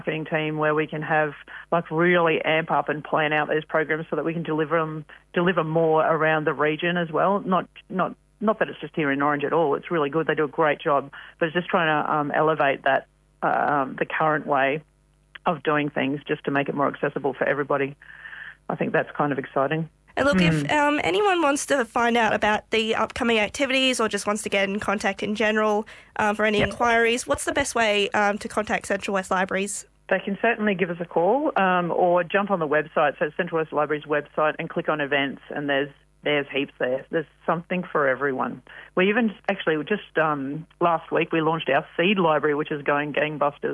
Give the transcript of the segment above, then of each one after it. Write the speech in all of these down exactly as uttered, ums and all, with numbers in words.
marketing team where we can have, like, really amp up and plan out those programs so that we can deliver them, deliver more around the region as well. Not, not, not that it's just here in Orange at all. It's really good. They do a great job, but it's just trying to um, elevate that, um, the current way of doing things just to make it more accessible for everybody. I think that's kind of exciting. And look, Mm. if um, anyone wants to find out about the upcoming activities or just wants to get in contact in general um, for any Yep. inquiries, what's the best way um, to contact Central West Libraries? They can certainly give us a call um, or jump on the website, so Central West Libraries website, and click on events, and there's there's heaps there. There's something for everyone. We even, actually, just um, last week we launched our seed library, which is going gangbusters.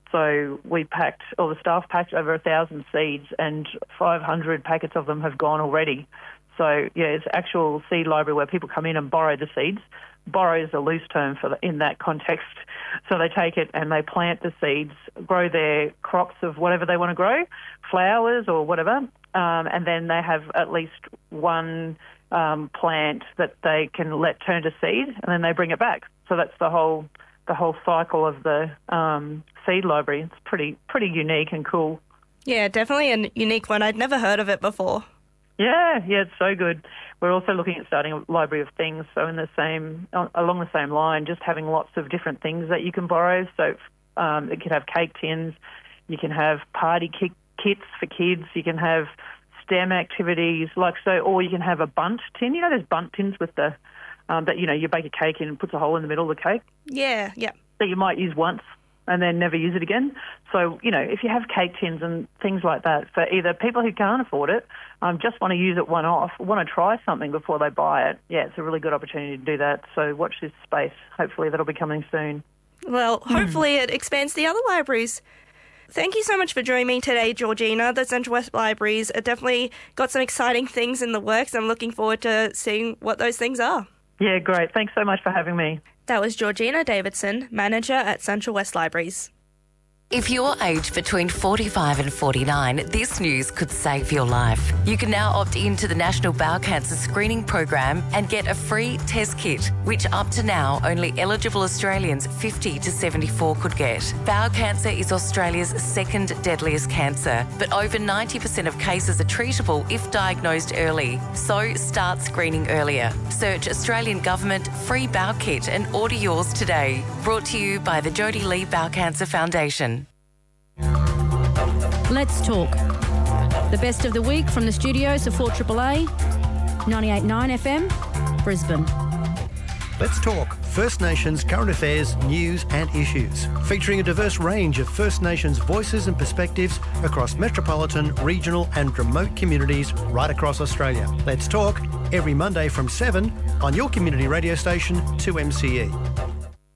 So we packed, or the staff packed over a thousand seeds, and five hundred packets of them have gone already. So, yeah, it's actual seed library where people come in and borrow the seeds. Borrow is a loose term for the, in that context. So they take it and they plant the seeds, grow their crops of whatever they want to grow, flowers or whatever, um, and then they have at least one um, plant that they can let turn to seed, and then they bring it back. So that's the whole the whole cycle of the um, seed library. It's pretty pretty unique and cool. Yeah, definitely a unique one. I'd never heard of it before. Yeah, yeah, it's so good. We're also looking at starting a library of things, so in the same along the same line, just having lots of different things that you can borrow. So um, you can have cake tins, you can have party ki- kits for kids, you can have STEM activities, like so, or you can have a bunt tin. You know, there's bunt tins with the um, that you know you bake a cake in and puts a hole in the middle of the cake. Yeah, yeah. That you might use once and then never use it again. So, you know, if you have cake tins and things like that for either people who can't afford it, um, just want to use it one-off, want to try something before they buy it, yeah, it's a really good opportunity to do that. So watch this space. Hopefully that'll be coming soon. Well, hopefully it expands to the other libraries. Thank you so much for joining me today, Georgina. The Central West Libraries are definitely got some exciting things in the works. I'm looking forward to seeing what those things are. Yeah, great. Thanks so much for having me. That was Georgina Davidson, manager at Central West Libraries. If you're aged between forty-five and forty-nine, this news could save your life. You can now opt into the National Bowel Cancer Screening Program and get a free test kit, which up to now only eligible Australians fifty to seventy-four could get. Bowel cancer is Australia's second deadliest cancer, but over ninety percent of cases are treatable if diagnosed early. So start screening earlier. Search Australian Government Free Bowel Kit and order yours today. Brought to you by the Jodie Lee Bowel Cancer Foundation. Let's talk. The best of the week from the studios of four A A A, ninety-eight point nine F M, Brisbane. Let's talk First Nations current affairs, news and issues, featuring a diverse range of First Nations voices and perspectives across metropolitan, regional and remote communities right across Australia. Let's talk every Monday from seven on your community radio station two M C E.